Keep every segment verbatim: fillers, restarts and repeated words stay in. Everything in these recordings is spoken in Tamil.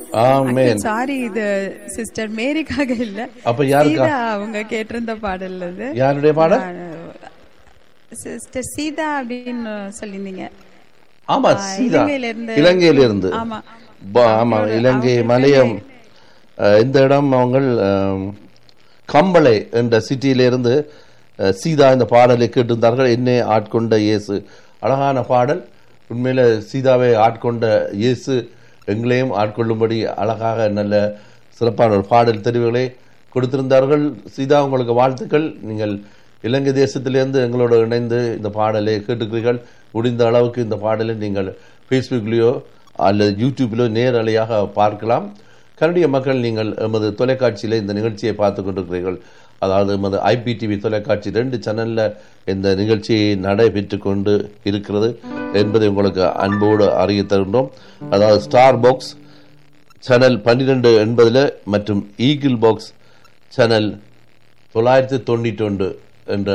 ஆமென். சாரி, இது சிஸ்டர் மேரிக்காக இல்ல, அப்ப யாருக்கா? சீதா அவங்க கேட்டிருந்த பாடல் அது. யாருடைய பாடல்? சிஸ்டர் சீதா அப்படின்னு சொல்லியிருந்தீங்க. ஆமா, ஆ, சீதா இலங்கையில இருந்து. இலங்கையில இருந்து. ஆமா ப- ஆமா, அவங்களோட- இலங்கை அவங்க மலையம் அஹ், இந்த இடம் அவங்க அஹ், கம்பளை என்ற சிட்டியில இருந்து அஹ், சீதா இந்த பாடலை கேட்டிருந்தார்கள். என்னை ஆட்கொண்ட இயேசு. அழகான பாடல். உண்மையில சீதாவை ஆட்கொண்ட இயேசு எங்களையும் ஆட்கொள்ளும்படி அழகாக நல்ல சிறப்பான ஒரு பாடல் தெரிவுகளை கொடுத்திருந்தார்கள். சீதா, உங்களுக்கு வாழ்த்துக்கள். நீங்கள் இலங்கை தேசத்திலிருந்து எங்களோடு இணைந்து இந்த பாடலை கேட்டுக்கிறீர்கள். முடிந்த அளவுக்கு இந்த பாடலை நீங்கள் ஃபேஸ்புக்லேயோ அல்லது யூடியூப்லோ நேரலையாக பார்க்கலாம். கனடிய மக்கள், நீங்கள் எமது தொலைக்காட்சியில் இந்த நிகழ்ச்சியை பார்த்து கொண்டிருக்கிறீர்கள். அதாவது எமது ஐபிடிவி தொலைக்காட்சி ரெண்டு சேனலில் இந்த நிகழ்ச்சி நடைபெற்று கொண்டு இருக்கிறது என்பதை உங்களுக்கு அன்போடு அறிய தருகின்றோம். அதாவது ஸ்டார் பாக்ஸ் சேனல் பன்னிரெண்டு எண்பதில் மற்றும் ஈகிள் பாக்ஸ் சேனல் தொள்ளாயிரத்தி தொண்ணூற்றி ஒன்று என்ற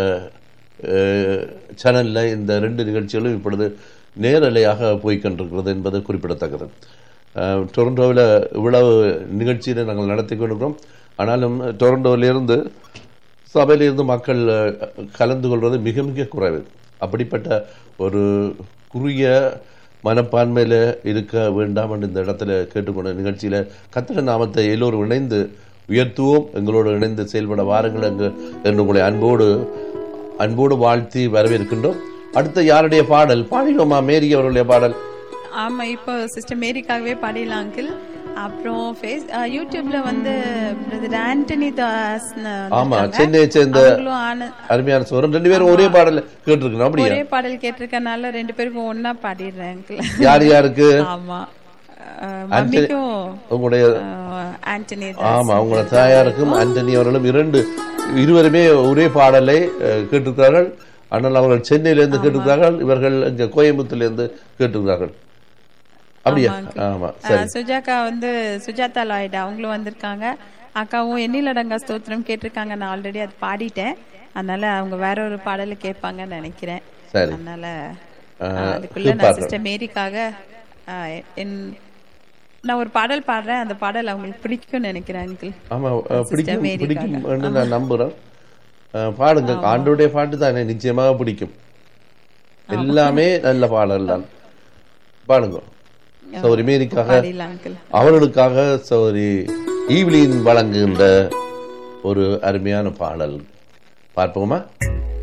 சேனலில் இந்த ரெண்டு நிகழ்ச்சிகளும் இப்பொழுது நேரலையாக போய்கொண்டிருக்கிறது என்பது குறிப்பிடத்தக்கது. டொரண்டோவில் இவ்வளவு நிகழ்ச்சியை நாங்கள் நடத்தி கொண்டிருக்கிறோம். ஆனாலும் டொரண்டோவிலிருந்து சபையிலிருந்து மக்கள் கலந்து கொள்வது மிக மிக குறைவு. அப்படிப்பட்ட ஒரு குறுகிய மனப்பான்மையில் இருக்க வேண்டாம் என்று இந்த இடத்துல கேட்டுக்கொண்ட நிகழ்ச்சியில் கர்த்தருடைய நாமத்தை எல்லோரும் இணைந்து உயர்த்துவோம். எங்களோடு இணைந்து செயல்பட வாருங்கள் என்று என்று உங்களை அன்போடு அன்போடு வாழ்த்தி வரவேற்கின்றோம். அடுத்த யாருடைய பாடல் பாடினோமா? மேரி அவர்களுடைய பாடல். ஆமா, இப்போ சிஸ்டர் மேரிக்காகவே பாடிடலாம் அங்கிள். அப்புறம் ஃபேஸ் யூடியூப்ல வந்து பிரதர் ஆண்டனி தாஸ் ஆமா, சென்னையை சேர்ந்த அருமையான சோரன் ரெண்டு பேரும் ஒரே பாடல் கேட்டிருக்கணும். அப்படியே ஒரே பாடல் கேட்டிருக்கனால ரெண்டு பேருக்கும் ஒன்னா பாடிடுறேன் அங்கிள். யார் யாருக்கு? ஆமா, மம்மிக்கும் உங்களுடைய ஆண்டனி. ஆமா, உங்களோட தாயாருக்கும் ஆண்டனி அவர்களும் இரண்டு இருவருமே ஒரே பாடலை கேட்டிருக்கிறார்கள். ஆனால் அவர்கள் சென்னையிலிருந்து கேட்டிருக்கிறார்கள், இவர்கள் இங்க கோயம்புத்தூர்ல கேட்டிருக்கிறார்கள். அப்படியா? ஆமா, சரி. சுஜாக்கா வந்து சுஜாதா லாய்டா அவங்களும் வந்திருக்காங்க. அக்காவும் எண்ணிலடங்கா ஸ்தோத்திரம் கேட்டிருக்காங்க. நான் ஆல்ரெடி அது பாடிட்டேன். அதனால அவங்க வேற ஒரு பாடல கேட்பாங்கன்னு நினைக்கிறேன். அதனால அதுக்குள்ள நான் சிஸ்டர் மேரிக்காக நான் ஒரு பாடல் பாடுறேன். அந்த பாடல் அவங்களுக்கு பிடிக்கும்னு நினைக்கிறேன் அங்கிள். ஆமா, பிடிக்கும் பிடிக்கும் நான் நம்புறேன். பாடுங்க. ஆண்டோடைய பாட்டு தான் நிச்சயமாக பிடிக்கும். எல்லாமே நல்ல பாடல் தான். பாடுங்க. சௌரி மேரிக்காக, அவர்களுக்காக சௌரி ஈவ்லின் வழங்குகின்ற ஒரு அருமையான பாடல் பார்ப்போமா?